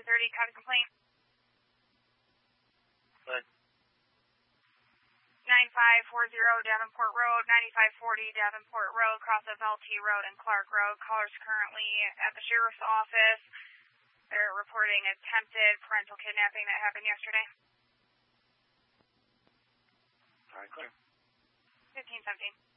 copy complaint. Good. 9540 Davenport Road, 9540 Davenport Road, cross of LT Road and Clark Road. Caller's currently at the sheriff's office. They're reporting attempted parental kidnapping that happened yesterday. All right, clear. 1517.